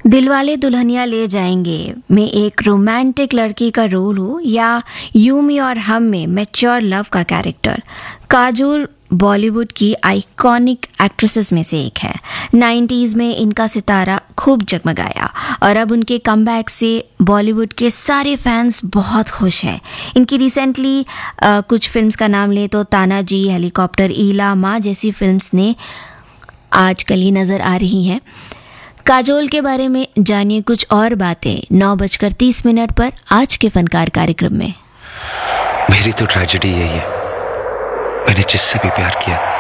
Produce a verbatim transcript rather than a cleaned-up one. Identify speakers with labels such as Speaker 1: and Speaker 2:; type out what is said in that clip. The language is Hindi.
Speaker 1: दिलवाले दुल्हनिया ले जाएंगे में एक रोमांटिक लड़की का रोल हो या यू मी और हम में मैच्योर लव का कैरेक्टर, काजोल बॉलीवुड की आइकॉनिक एक्ट्रेसेस में से एक है। नाइन्टीज़ में इनका सितारा खूब जगमगाया और अब उनके कमबैक से बॉलीवुड के सारे फैंस बहुत खुश हैं। इनकी रिसेंटली कुछ फिल्म्स का नाम लें तो तानाजी, हेलीकॉप्टर, ईला, माँ जैसी फिल्म्स ने आजकल ही नज़र आ रही हैं। काजोल के बारे में जानिए कुछ और बातें नौ बजकर तीस मिनट पर आज के फनकार कार्यक्रम में।
Speaker 2: मेरी तो ट्रेजेडी यही है, मैंने जिससे भी प्यार किया